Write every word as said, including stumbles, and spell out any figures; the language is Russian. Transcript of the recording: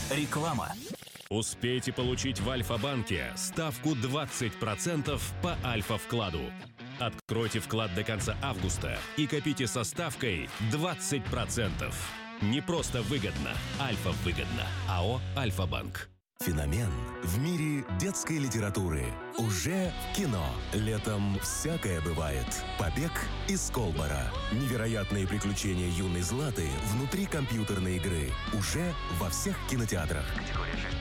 Реклама. Успейте получить в Альфа-банке ставку двадцать процентов по Альфа-вкладу. Откройте вклад до конца августа и копите со ставкой двадцать процентов. Не просто выгодно, Альфа-выгодно. АО «Альфа-банк». Феномен в мире детской литературы. Уже в кино. Летом всякое бывает. Побег из Колбара. Невероятные приключения юной Златы внутри компьютерной игры. Уже во всех кинотеатрах.